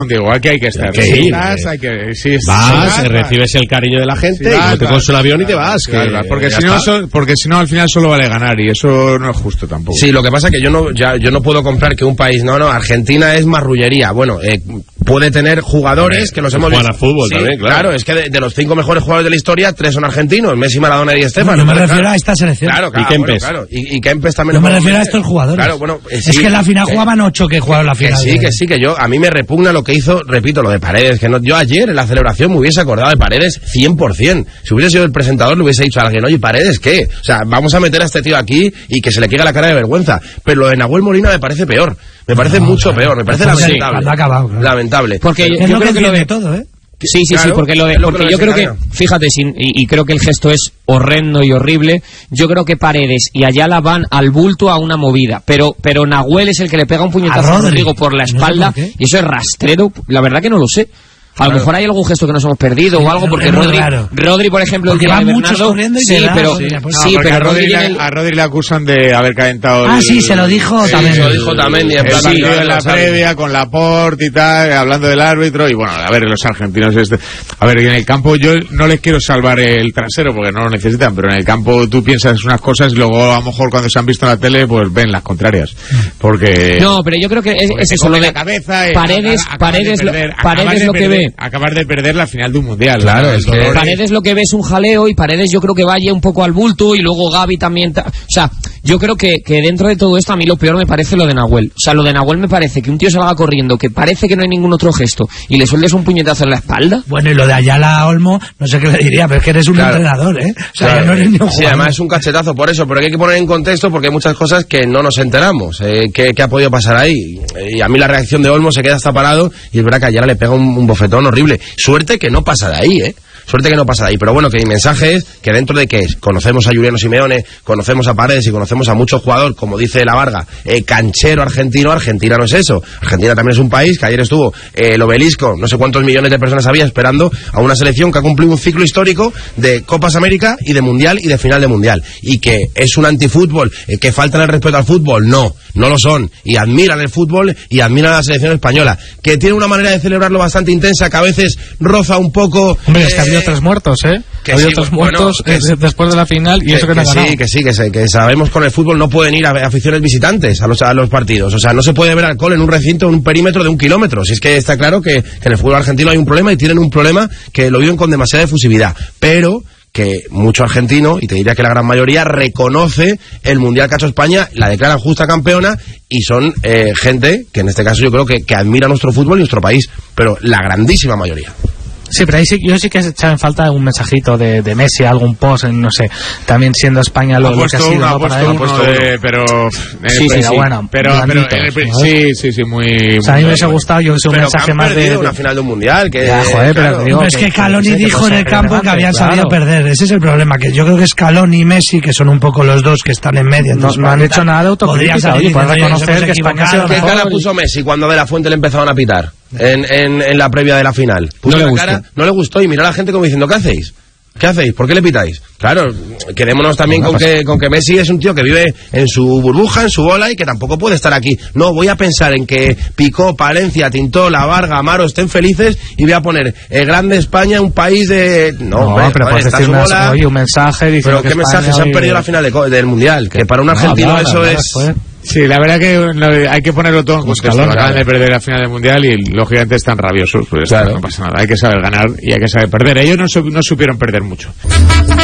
Igual que hay que estar. Vas, recibes el cariño de la gente, y te coges el avión y te vas. Porque si no, al final solo vale ganar, y eso no es justo tampoco. Sí, lo que pasa es que yo no puedo comprar que un país, Argentina es marrullería. Bueno, puede tener jugadores que los hemos visto. Juegan a fútbol también, claro. Es que de los 5 mejores jugadores de la historia, 3 son argentinos: Messi, Maradona y Stéfano. Yo me refiero a esta selección. Claro, y Kempes. Bueno, y Kempes también. Yo me refiero a estos jugadores. Claro, bueno, es que en la final jugaban 8 que jugaron la final. Que yo, a mí me repugna lo que hizo, repito, lo de Paredes, que yo ayer en la celebración me hubiese acordado de Paredes 100%. Si hubiese sido el presentador, le hubiese dicho a alguien: oye, ¿Paredes qué? O sea, vamos a meter a este tío aquí y que se le caiga la cara de vergüenza. Pero lo de Nahuel Molina me parece peor. Me parece mucho peor. Me parece lamentable. Acabado, claro. Lamentable. Porque yo creo que lo de todo, Sí, porque yo creo que, fíjate, y creo que el gesto es horrendo y horrible. Yo creo que Paredes y Ayala van al bulto a una movida, pero Nahuel es el que le pega un puñetazo a Rodrigo por la espalda, y eso es rastrero. La verdad que no lo sé. A lo mejor hay algún gesto que nos hemos perdido o algo, porque Rodri, por ejemplo, porque va muchos corriendo y pero a Rodri le acusan de haber calentado. Se lo dijo también. Se lo dijo también. En la previa con Laporte y tal, hablando del árbitro. Y bueno, a ver, los argentinos, a ver, en el campo yo no les quiero salvar el trasero porque no lo necesitan, pero en el campo tú piensas unas cosas y luego a lo mejor cuando se han visto en la tele pues ven las contrarias. Porque no, pero yo creo que es eso, lo de cabeza, Paredes lo que ve. Acabar de perder la final de un mundial. Claro, es que Paredes lo que ve es un jaleo, y Paredes yo creo que vaya un poco al bulto, y luego Gavi también. O sea, yo creo que dentro de todo esto a mí lo peor me parece lo de Nahuel. O sea, lo de Nahuel me parece que un tío salga corriendo, que parece que no hay ningún otro gesto, y le sueltes un puñetazo en la espalda. Bueno, y lo de Ayala Olmo, no sé qué le diría, pero es que eres un entrenador, O sea, ya no eres ni un jugador. Sí, además es un cachetazo por eso, pero hay que poner en contexto porque hay muchas cosas que no nos enteramos. ¿Qué ha podido pasar ahí? Y a mí la reacción de Olmo se queda hasta parado, y es verdad que Ayala le pega un bofetón horrible. Suerte que no pasa de ahí, Suerte que no pasa de ahí. Pero bueno, que mi mensaje es que dentro de que conocemos a Juliano Simeone, conocemos a Paredes y conocemos a muchos jugadores, como dice la Varga, canchero argentino, Argentina no es eso. Argentina también es un país que ayer estuvo el Obelisco, no sé cuántos millones de personas había esperando a una selección que ha cumplido un ciclo histórico de Copas América y de Mundial y de final de Mundial. Y que es un antifútbol, que faltan el respeto al fútbol. No lo son. Y admiran el fútbol y admiran a la selección española, que tiene una manera de celebrarlo bastante intensa, que a veces roza un poco. Hombre, es que ha habido 3 muertos, Que ha habido sí, 3 muertos después de la final, y eso que no ha ganado. Que sabemos con el fútbol no pueden ir a aficiones visitantes a los partidos. O sea, no se puede ver alcohol en un recinto, en un perímetro de 1 kilómetro. Si es que está claro que en el fútbol argentino hay un problema, y tienen un problema que lo viven con demasiada efusividad. Pero que mucho argentino, y te diría que la gran mayoría, reconoce el Mundial que ha hecho España, la declaran justa campeona, y son gente que en este caso yo creo que admira nuestro fútbol y nuestro país, pero la grandísima mayoría. Sí, pero ahí sí, yo sí que echaba en falta un mensajito de Messi, algún post, no sé, también siendo España lo que ha sido para él. Sí, muy... O sea, a mí me hubiese gustado, yo que soy un mensaje más de una final de un mundial, que pero digo, es que Scaloni dijo en el campo que habían sabido perder. Ese es el problema, que yo creo que Scaloni y Messi, que son un poco los dos que están en medio, no han hecho nada de autocrítica. Oye, pueden reconocer que España ha sido mejor. ¿Qué cara puso Messi cuando de la Fuente le empezaron a pitar en la previa de la final? Puso la cara, no le gustó, y miró a la gente como diciendo: ¿qué hacéis? ¿Qué hacéis? ¿Por qué le pitáis? Claro, quedémonos también con que Messi es un tío que vive en su burbuja, en su bola, y que tampoco puede estar aquí. No, voy a pensar en que Picó, Palencia, Tintó, La Varga, Amaro estén felices, y voy a poner grande España, un país de... No, pero puedes decir un mensaje diciendo. Pero ¿qué mensaje? Se han perdido la final del Mundial, que para un argentino eso es... Sí, la verdad que hay que ponerlo todo en contexto. Acaban de perder la final del Mundial y lógicamente están rabiosos, pues no pasa nada. Hay que saber ganar y hay que saber perder. Ellos no supieron perder mucho.